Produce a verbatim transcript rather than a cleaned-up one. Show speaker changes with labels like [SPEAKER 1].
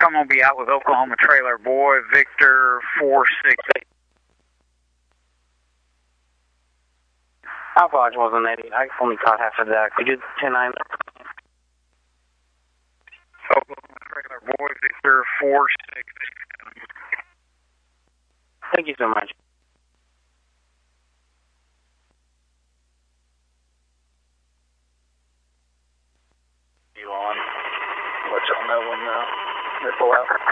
[SPEAKER 1] I'm going to be out with Oklahoma Trailer Boy, Victor four six eight.
[SPEAKER 2] I apologize, wasn't that I only caught half of that. Could you ten nine?
[SPEAKER 1] Oklahoma Trailer Boy, Victor four six eight.
[SPEAKER 2] Thank you so much.
[SPEAKER 3] You on? Let y'all know when uh, they pull out.